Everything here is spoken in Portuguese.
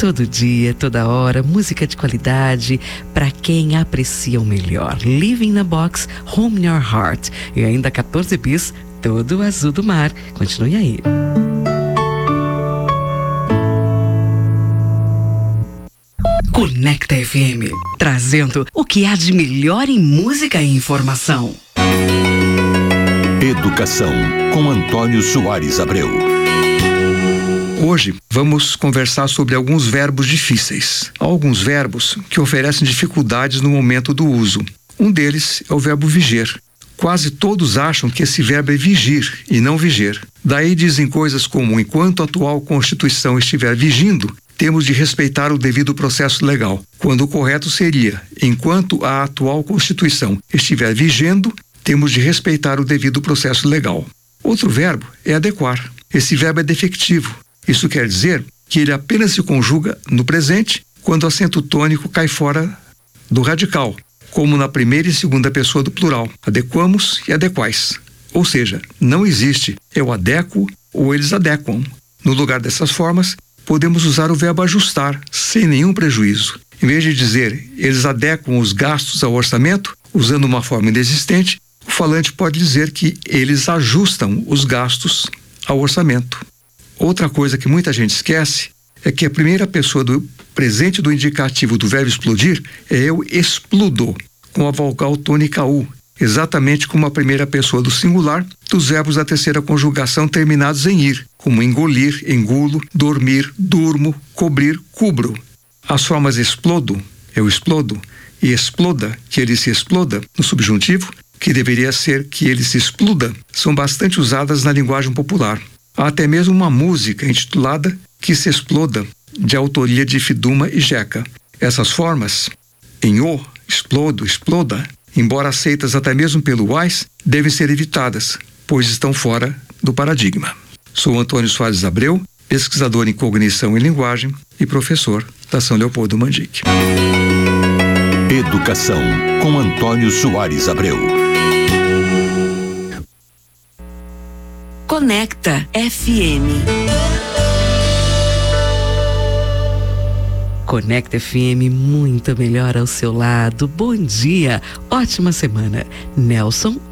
Todo dia, toda hora, música de qualidade para quem aprecia o melhor. Living na Box, Home in Your Heart. E ainda 14 bis, todo azul do mar. Continue aí. Conecta FM, trazendo o que há de melhor em música e informação. Educação, com Antônio Soares Abreu. Hoje vamos conversar sobre alguns verbos difíceis. Há alguns verbos que oferecem dificuldades no momento do uso. Um deles é o verbo viger. Quase todos acham que esse verbo é vigir e não viger. Daí dizem coisas como: enquanto a atual Constituição estiver vigindo, temos de respeitar o devido processo legal, quando o correto seria: enquanto a atual Constituição estiver vigendo, temos de respeitar o devido processo legal. Outro verbo é adequar. Esse verbo é defectivo. Isso quer dizer que ele apenas se conjuga no presente quando o acento tônico cai fora do radical, como na primeira e segunda pessoa do plural, adequamos e adequais. Ou seja, não existe eu adequo ou eles adequam. No lugar dessas formas, podemos usar o verbo ajustar, sem nenhum prejuízo. Em vez de dizer eles adequam os gastos ao orçamento, usando uma forma inexistente, o falante pode dizer que eles ajustam os gastos ao orçamento. Outra coisa que muita gente esquece é que a primeira pessoa do presente do indicativo do verbo explodir é eu explodo, com a vogal tônica U, exatamente como a primeira pessoa do singular dos verbos da terceira conjugação terminados em ir, como engolir, engulo, dormir, durmo, cobrir, cubro. As formas explodo, eu explodo, e exploda, que ele se exploda, no subjuntivo, que deveria ser que ele se exploda, são bastante usadas na linguagem popular. Há até mesmo uma música intitulada Que se Exploda, de autoria de Fiduma e Jeca. Essas formas, em o, explodo, exploda, embora aceitas até mesmo pelo Wise, devem ser evitadas, pois estão fora do paradigma. Sou Antônio Soares Abreu, pesquisador em cognição e linguagem e professor da São Leopoldo Mandic. Educação, com Antônio Soares Abreu. Conecta FM. Conecta FM, muito melhor ao seu lado. Bom dia, ótima semana. Nelson